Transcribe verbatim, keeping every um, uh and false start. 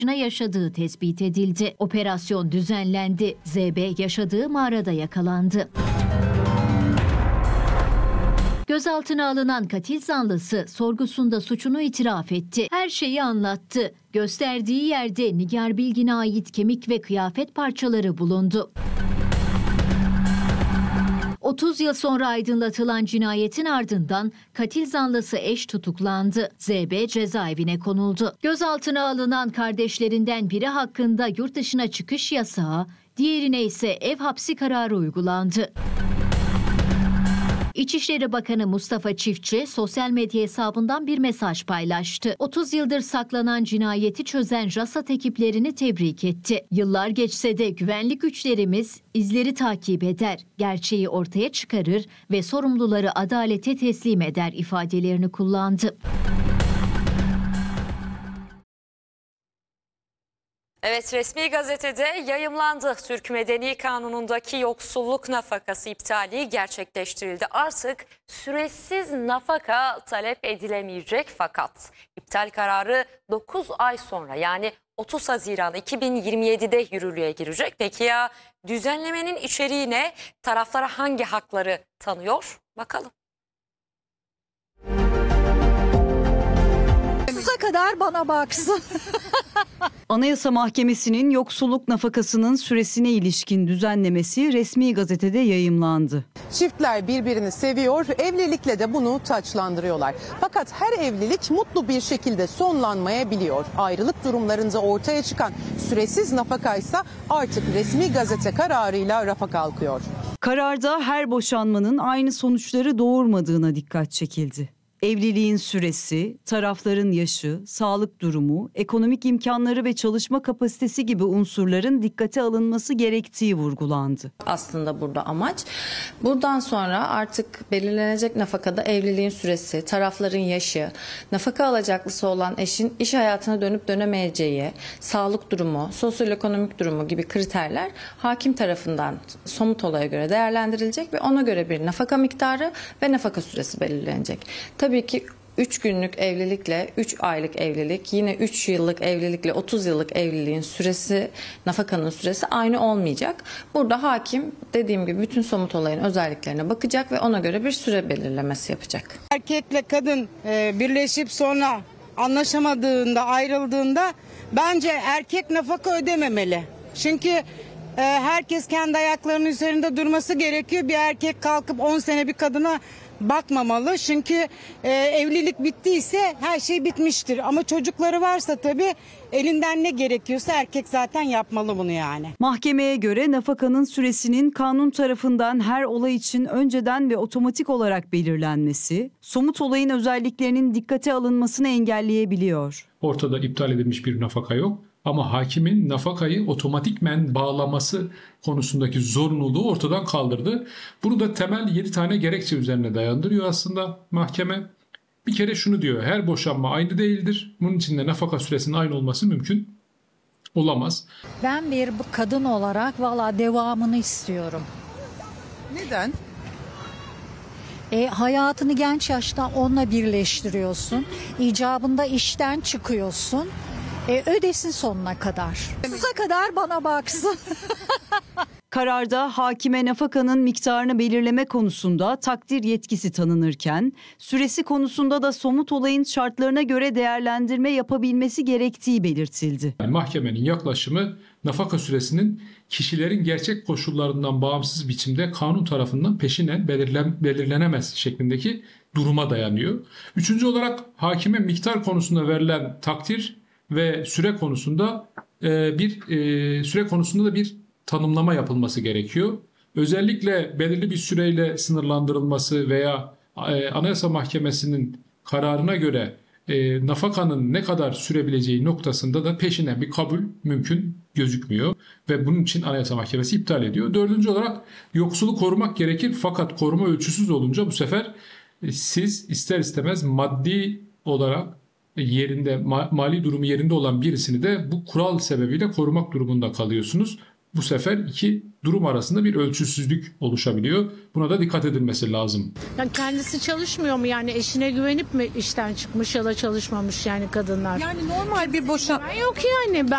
yaşadığı tespit edildi. Operasyon düzenlendi. Z B yaşadığı mağarada yakalandı. Gözaltına alınan katil zanlısı sorgusunda suçunu itiraf etti. Her şeyi anlattı. Gösterdiği yerde Nigar Bilgin'e ait kemik ve kıyafet parçaları bulundu. otuz yıl sonra aydınlatılan cinayetin ardından katil zanlısı eş tutuklandı. Z B cezaevine konuldu. Gözaltına alınan kardeşlerinden biri hakkında yurt dışına çıkış yasağı, diğerine ise ev hapsi kararı uygulandı. İçişleri Bakanı Mustafa Çiftçi sosyal medya hesabından bir mesaj paylaştı. otuz yıldır saklanan cinayeti çözen RASAT ekiplerini tebrik etti. Yıllar geçse de güvenlik güçlerimiz izleri takip eder, gerçeği ortaya çıkarır ve sorumluları adalete teslim eder ifadelerini kullandı. Evet, resmi gazetede yayımlandı. Türk Medeni Kanunu'ndaki yoksulluk nafakası iptali gerçekleştirildi. Artık süresiz nafaka talep edilemeyecek, fakat iptal kararı dokuz ay sonra, yani otuz Haziran iki bin yirmi yedi'de yürürlüğe girecek. Peki ya düzenlemenin içeriği ne? Taraflara hangi hakları tanıyor? Bakalım. Sonsuza kadar bana baksın. Anayasa Mahkemesi'nin yoksulluk nafakasının süresine ilişkin düzenlemesi resmi gazetede yayımlandı. Çiftler birbirini seviyor, evlilikle de bunu taçlandırıyorlar. Fakat her evlilik mutlu bir şekilde sonlanmayabiliyor. Ayrılık durumlarında ortaya çıkan süresiz nafakaysa artık resmi gazete kararıyla rafa kalkıyor. Kararda her boşanmanın aynı sonuçları doğurmadığına dikkat çekildi. Evliliğin süresi, tarafların yaşı, sağlık durumu, ekonomik imkanları ve çalışma kapasitesi gibi unsurların dikkate alınması gerektiği vurgulandı. Aslında burada amaç, buradan sonra artık belirlenecek nafakada evliliğin süresi, tarafların yaşı, nafaka alacaklısı olan eşin iş hayatına dönüp dönemeyeceği, sağlık durumu, sosyoekonomik durumu gibi kriterler hakim tarafından somut olaya göre değerlendirilecek ve ona göre bir nafaka miktarı ve nafaka süresi belirlenecek. Tabii Tabii ki üç günlük evlilikle üç aylık evlilik, yine üç yıllık evlilikle otuz yıllık evliliğin süresi, nafakanın süresi aynı olmayacak. Burada hakim, dediğim gibi, bütün somut olayın özelliklerine bakacak ve ona göre bir süre belirlemesi yapacak. Erkekle kadın birleşip sonra anlaşamadığında, ayrıldığında bence erkek nafaka ödememeli. Çünkü herkes kendi ayaklarının üzerinde durması gerekiyor. Bir erkek kalkıp on sene bir kadına bakmamalı, çünkü e, evlilik bittiyse her şey bitmiştir. Ama çocukları varsa tabii elinden ne gerekiyorsa erkek zaten yapmalı bunu yani. Mahkemeye göre nafakanın süresinin kanun tarafından her olay için önceden ve otomatik olarak belirlenmesi, somut olayın özelliklerinin dikkate alınmasını engelleyebiliyor. Ortada iptal edilmiş bir nafaka yok. Ama hakimin nafakayı otomatikmen bağlaması konusundaki zorunluluğu ortadan kaldırdı. Bunu da temel yedi tane gerekçe üzerine dayandırıyor aslında mahkeme. Bir kere şunu diyor: her boşanma aynı değildir. Bunun için de nafaka süresinin aynı olması mümkün olamaz. Ben bir kadın olarak valla devamını istiyorum. Neden? E, hayatını genç yaşta onunla birleştiriyorsun. İcabında işten çıkıyorsun. E, ödesin sonuna kadar. Sonsuza kadar bana baksın. Kararda hakime nafakanın miktarını belirleme konusunda takdir yetkisi tanınırken, süresi konusunda da somut olayın şartlarına göre değerlendirme yapabilmesi gerektiği belirtildi. Yani mahkemenin yaklaşımı nafaka süresinin kişilerin gerçek koşullarından bağımsız biçimde kanun tarafından peşinen belirlen, belirlenemez şeklindeki duruma dayanıyor. Üçüncü olarak hakime miktar konusunda verilen takdir ve süre konusunda e, bir e, süre konusunda da bir tanımlama yapılması gerekiyor. Özellikle belirli bir süreyle sınırlandırılması veya e, Anayasa Mahkemesi'nin kararına göre e, nafakanın ne kadar sürebileceği noktasında da peşinen bir kabul mümkün gözükmüyor ve bunun için Anayasa Mahkemesi iptal ediyor. Dördüncü olarak yoksulu korumak gerekir, fakat koruma ölçüsüz olunca bu sefer e, siz ister istemez maddi olarak yerinde, mali durumu yerinde olan birisini de bu kural sebebiyle korumak durumunda kalıyorsunuz. Bu sefer iki durum arasında bir ölçüsüzlük oluşabiliyor. Buna da dikkat edilmesi lazım. Yani kendisi çalışmıyor mu, yani eşine güvenip mi işten çıkmış ya da çalışmamış yani kadınlar? Yani normal bir boşanma yok yani. Ben